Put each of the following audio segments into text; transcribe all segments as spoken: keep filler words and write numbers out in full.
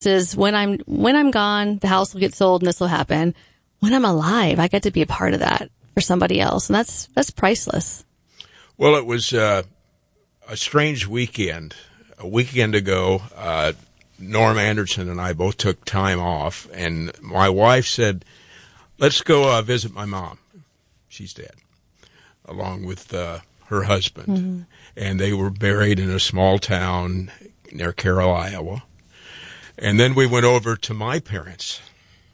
is when I'm when I'm gone, the house will get sold and this will happen. When I'm alive, I get to be a part of that for somebody else, and that's that's priceless. Well, it was uh, a strange weekend. A weekend ago, uh, Norm Anderson and I both took time off, and my wife said, let's go uh, visit my mom. She's dead, along with uh, her husband. Mm-hmm. And they were buried in a small town near Carroll, Iowa. And then we went over to my parents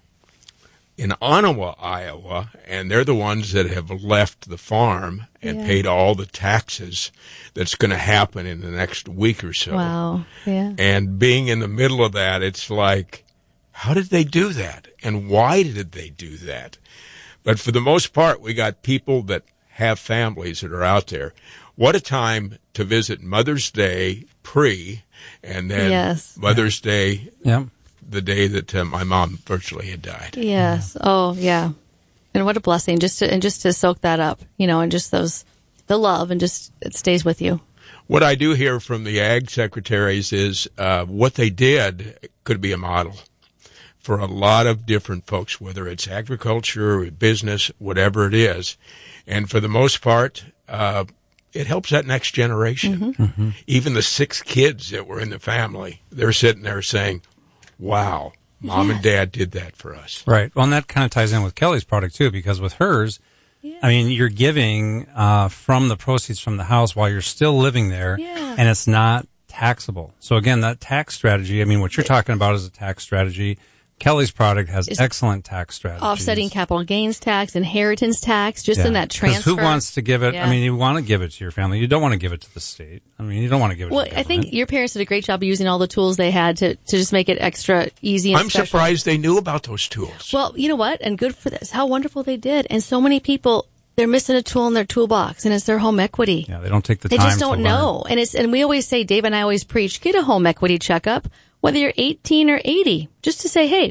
in Ottawa, Iowa, and they're the ones that have left the farm and yeah. paid all the taxes that's going to happen in the next week or so. Wow. Yeah. And being in the middle of that, it's like, how did they do that? And why did they do that? But for the most part, we got people that have families that are out there. What a time to visit Mother's Day pre, and then yes. Mother's Day yeah. the day that uh, my mom virtually had died. Yes. Yeah. Oh, yeah. And what a blessing just to and just to soak that up, you know, and just those the love and just it stays with you. What I do hear from the ag secretaries is uh, what they did could be a model for a lot of different folks, whether it's agriculture or business, whatever it is. And for the most part, uh, it helps that next generation. Mm-hmm. Mm-hmm. Even the six kids that were in the family, they're sitting there saying, wow, Mom yeah. and Dad did that for us. Right. Well, and that kind of ties in with Kelly's product, too, because with hers, yeah. I mean, you're giving uh, from the proceeds from the house while you're still living there, yeah. and it's not taxable. So, again, that tax strategy, I mean, what you're talking about is a tax strategy. Kelly's product has It's excellent tax strategies. Offsetting capital gains tax, inheritance tax, just yeah. in that transfer. Because who wants to give it? Yeah. I mean, you want to give it to your family. You don't want to give it to the state. I mean, you don't want to give it well, to the I government. think your parents did a great job of using all the tools they had to, to just make it extra easy and I'm special. surprised they knew about those tools. Well, you know what? And good for this. How wonderful they did. And so many people, they're missing a tool in their toolbox, and it's their home equity. Yeah, they don't take the they time just don't to know. learn. And it's and we always say, Dave and I always preach, get a home equity checkup, whether you're eighteen or eighty, just to say, hey,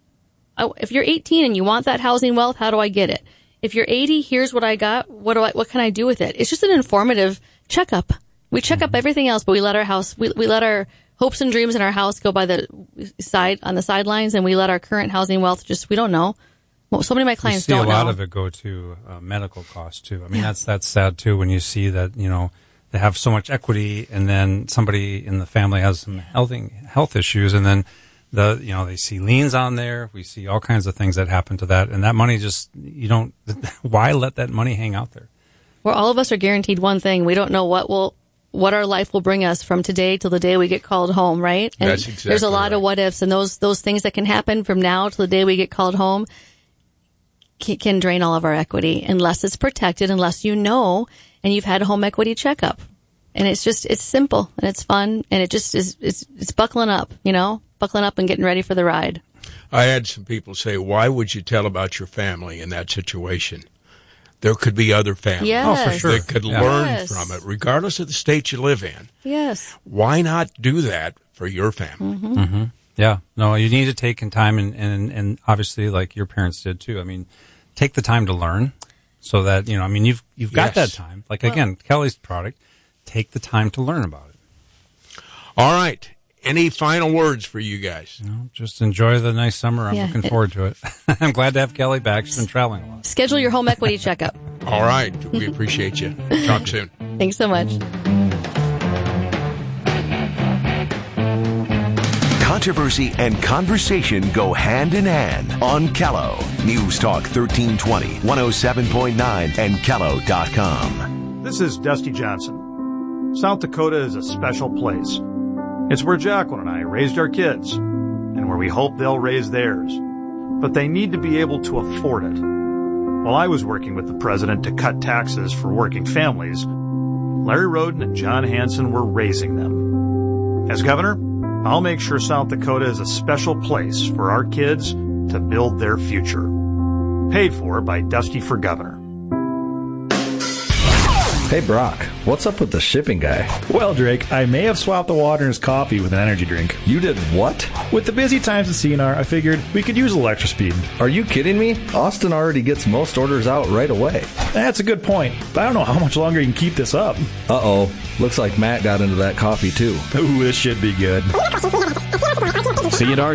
if you're eighteen and you want that housing wealth, how do I get it? If you're eighty, here's what I got. What do I, what can I do with it? It's just an informative checkup. We check mm-hmm. up everything else, but we let our house, we, we let our hopes and dreams in our house go by the side, on the sidelines, and we let our current housing wealth just, we don't know. Well, so many of my clients don't know. You see a lot of it go to uh, medical costs, too. I mean, yeah. that's that's sad, too, when you see that, you know, they have so much equity, and then somebody in the family has some health, health issues, and then The, you know, they see liens on there. We see all kinds of things that happen to that. And that money just, you don't, why let that money hang out there? Well, all of us are guaranteed one thing. We don't know what will, what our life will bring us from today till the day we get called home, right? And That's exactly there's a lot right. of what ifs, and those, those things that can happen from now till the day we get called home can, can drain all of our equity unless it's protected, unless you know, and you've had a home equity checkup. And it's just, it's simple and it's fun, and it just is, it's, it's buckling up, you know? buckling up and getting ready for the ride. I had some people say, why would you tell about your family in that situation? There could be other families yes. oh, for sure. that could yeah. learn yes. from it, regardless of the state you live in. Yes. Why not do that for your family? Mm-hmm. Mm-hmm. Yeah. No, you need to take in time, and, and, and obviously, like your parents did too. I mean, take the time to learn so that, you know, I mean, you've, you've got yes. that time. Like, again, Kelly's product, take the time to learn about it. All right. Any final words for you guys? No, just enjoy the nice summer. I'm yeah, looking it, forward to it. I'm glad to have Kelly back. She's been traveling a lot. Schedule your home equity checkup. All right. We appreciate you. Talk soon. Thanks so much. Controversy and conversation go hand in hand on Callow. News Talk thirteen twenty, one oh seven point nine, and callow dot com. This is Dusty Johnson. South Dakota is a special place. It's where Jacqueline and I raised our kids, and where we hope they'll raise theirs. But they need to be able to afford it. While I was working with the president to cut taxes for working families, Larry Roden and John Hanson were raising them. As governor, I'll make sure South Dakota is a special place for our kids to build their future. Paid for by Dusty for Governor. Hey, Brock, what's up with the shipping guy? Well, Drake, I may have swapped the water in his coffee with an energy drink. You did what? With the busy times at C N R, I figured we could use a little extra speed. Are you kidding me? Austin already gets most orders out right away. That's a good point, but I don't know how much longer you can keep this up. Uh-oh. Looks like Matt got into that coffee, too. Ooh, this should be good. See you at our